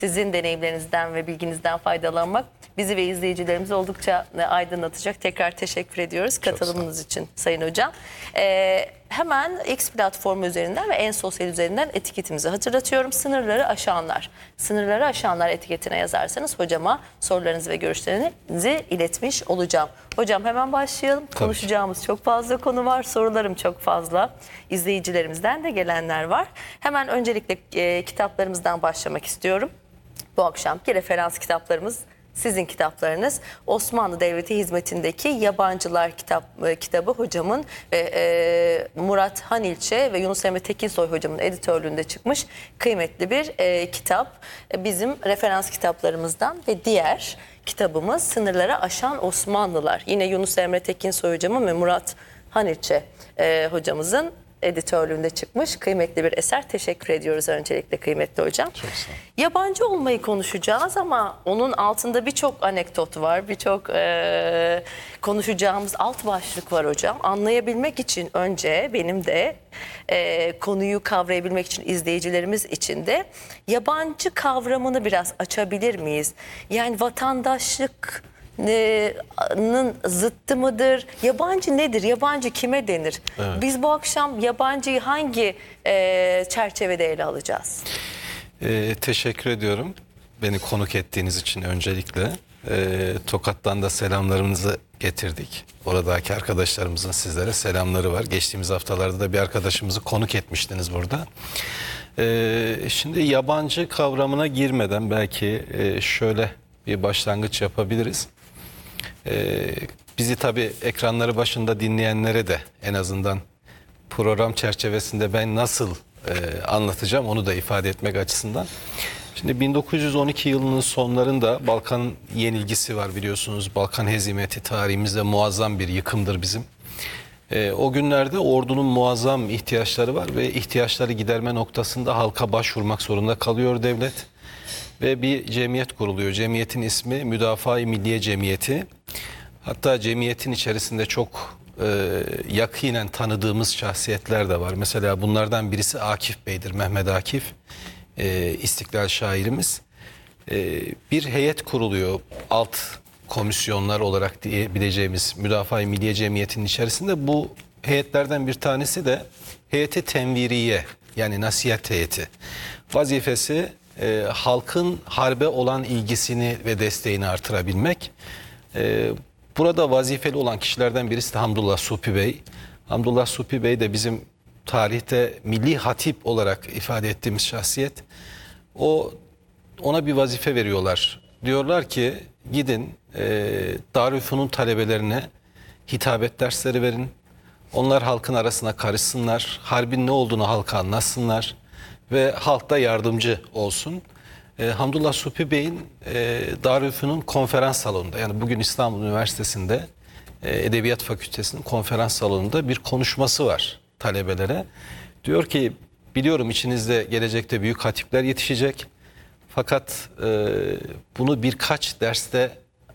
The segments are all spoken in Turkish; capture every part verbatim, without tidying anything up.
Sizin deneyimlerinizden ve bilginizden faydalanmak bizi ve izleyicilerimizi oldukça aydınlatacak. Tekrar teşekkür ediyoruz katılımınız için Sayın Hocam. Ee, hemen X platformu üzerinden ve En Sosyal üzerinden etiketimizi hatırlatıyorum. Sınırları aşanlar. Sınırları aşanlar etiketine yazarsanız hocama sorularınızı ve görüşlerinizi iletmiş olacağım. Hocam hemen başlayalım. Tabii. Konuşacağımız çok fazla konu var. Sorularım çok fazla. İzleyicilerimizden de gelenler var. Hemen öncelikle e, kitaplarımızdan başlamak istiyorum. Bu akşamki referans kitaplarımız sizin kitaplarınız. Osmanlı Devleti hizmetindeki Yabancılar kitap, e, kitabı hocamın ve e, Murat Hanilçe ve Yunus Emre Tekinsoy hocamın editörlüğünde çıkmış kıymetli bir e, kitap. E, bizim referans kitaplarımızdan ve diğer kitabımız Sınırları Aşan Osmanlılar. Yine Yunus Emre Tekinsoy hocamın ve Murat Hanilçe e, hocamızın editörlüğünde çıkmış kıymetli bir eser. Teşekkür ediyoruz öncelikle kıymetli hocam. Çok sağ ol. Yabancı olmayı konuşacağız ama onun altında birçok anekdot var, birçok e, konuşacağımız alt başlık var hocam. Anlayabilmek için önce benim de e, konuyu kavrayabilmek için izleyicilerimiz için de yabancı kavramını biraz açabilir miyiz? Yani vatandaşlık nın zıttı mıdır? Yabancı nedir? Yabancı kime denir? Evet. Biz bu akşam yabancıyı hangi e, çerçevede ele alacağız? Ee, teşekkür ediyorum beni konuk ettiğiniz için öncelikle. Ee, Tokat'tan da selamlarımızı getirdik. Oradaki arkadaşlarımızın sizlere selamları var. Geçtiğimiz haftalarda da bir arkadaşımızı konuk etmiştiniz burada. Ee, şimdi yabancı kavramına girmeden belki e, şöyle bir başlangıç yapabiliriz. Ee, bizi tabii ekranları başında dinleyenlere de en azından program çerçevesinde ben nasıl e, anlatacağım onu da ifade etmek açısından. Şimdi bin dokuz yüz on iki yılının sonlarında Balkan yenilgisi var biliyorsunuz. Balkan hezimeti tarihimizde muazzam bir yıkımdır bizim. E, o günlerde ordunun muazzam ihtiyaçları var ve ihtiyaçları giderme noktasında halka başvurmak zorunda kalıyor devlet. Ve bir cemiyet kuruluyor. Cemiyetin ismi Müdafaa-i Milliye Cemiyeti. Hatta cemiyetin içerisinde çok e, yakinen tanıdığımız şahsiyetler de var. Mesela bunlardan birisi Akif Bey'dir, Mehmet Akif, e, İstiklal şairimiz. E, bir heyet kuruluyor, alt komisyonlar olarak diyebileceğimiz Müdafaa-i Milliye Cemiyeti'nin içerisinde. Bu heyetlerden bir tanesi de heyeti tenviriye, yani nasihat heyeti. Vazifesi e, halkın harbe olan ilgisini ve desteğini artırabilmek. E, burada vazifeli olan kişilerden birisi de Hamdullah Supi Bey. Hamdullah Supi Bey de bizim tarihte milli hatip olarak ifade ettiğimiz şahsiyet. O ona bir vazife veriyorlar. Diyorlar ki gidin e, Darülfünun talebelerine hitabet dersleri verin. Onlar halkın arasına karışsınlar. Harbin ne olduğunu halka anlatsınlar. Ve halk da yardımcı olsun. E, Hamdullah Supi Bey'in e, Darülfünun konferans salonunda, yani bugün İstanbul Üniversitesi'nde e, Edebiyat Fakültesi'nin konferans salonunda bir konuşması var talebelere. Diyor ki biliyorum içinizde gelecekte büyük hatipler yetişecek. Fakat e, bunu birkaç derste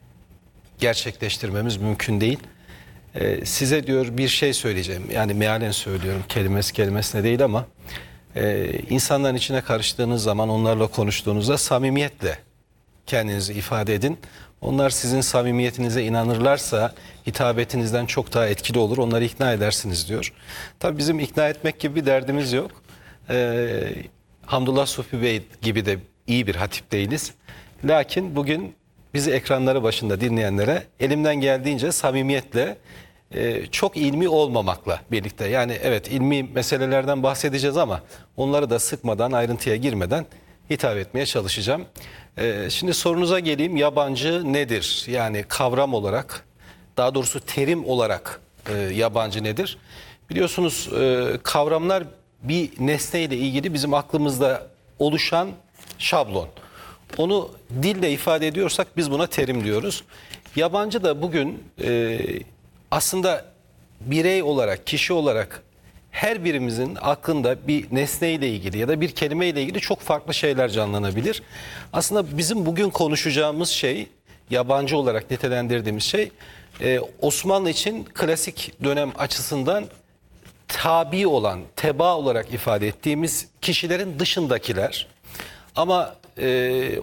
gerçekleştirmemiz mümkün değil. E, size diyor bir şey söyleyeceğim. Yani mealen söylüyorum, kelimesi kelimesine değil ama e, insanların içine karıştığınız zaman, onlarla konuştuğunuzda samimiyetle kendinizi ifade edin. Onlar sizin samimiyetinize inanırlarsa hitabetinizden çok daha etkili olur. Onları ikna edersiniz diyor. Tabii bizim ikna etmek gibi bir derdimiz yok. E, Hamdullah Supi Bey gibi de iyi bir hatip değiliz. Lakin bugün bizi ekranları başında dinleyenlere elimden geldiğince samimiyetle, e, çok ilmi olmamakla birlikte, yani evet ilmi meselelerden bahsedeceğiz ama onları da sıkmadan, ayrıntıya girmeden hitap etmeye çalışacağım. E, şimdi sorunuza geleyim, yabancı nedir? Yani kavram olarak, daha doğrusu terim olarak e, yabancı nedir? Biliyorsunuz e, kavramlar bir nesneyle ilgili bizim aklımızda oluşan şablon. Onu dille ifade ediyorsak biz buna terim diyoruz. Yabancı da bugün e, aslında birey olarak, kişi olarak her birimizin aklında bir nesneyle ilgili ya da bir kelimeyle ilgili çok farklı şeyler canlanabilir. Aslında bizim bugün konuşacağımız şey, yabancı olarak nitelendirdiğimiz şey, e, Osmanlı için klasik dönem açısından tabi olan, teba olarak ifade ettiğimiz kişilerin dışındakiler. Ama e,